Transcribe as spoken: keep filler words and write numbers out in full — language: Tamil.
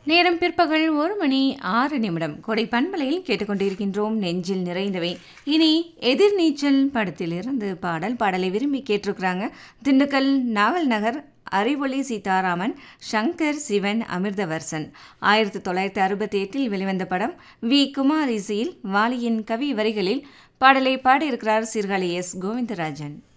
நேரம் பிற்பகல் ஒரு மணி ஆறு நிமிடம் கொடை பண்பலையில் கேட்டுக்கொண்டிருக்கின்றோம் நெஞ்சில் நிறைந்தவை. இனி எதிர்நீச்சல் படத்திலிருந்து பாடல் பாடலை விரும்பி கேட்டிருக்கிறாங்க திண்டுக்கல் நாவல் நகர் அறிவொளி சீதாராமன், சங்கர் சிவன், அமிர்தவர்சன். ஆயிரத்தி தொள்ளாயிரத்தி அறுபத்தி எட்டில் வெளிவந்த படம். வி குமார் இசையில் வாலியின் கவி வரிகளில் பாடலை பாடியிருக்கிறார் சீர்காழி எஸ் கோவிந்தராஜன்.